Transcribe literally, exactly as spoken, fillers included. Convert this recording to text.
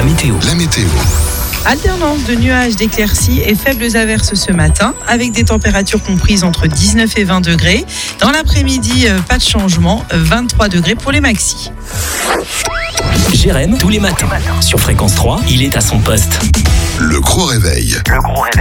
météo. La météo. Alternance de nuages, d'éclaircies et faibles averses ce matin, avec des températures comprises entre dix-neuf et vingt degrés. Dans l'après-midi, pas de changement, vingt-trois degrés pour les maxis. Jérém, tous les matins, sur Fréquence trois, il est à son poste. Le gros réveil. Le gros réveil.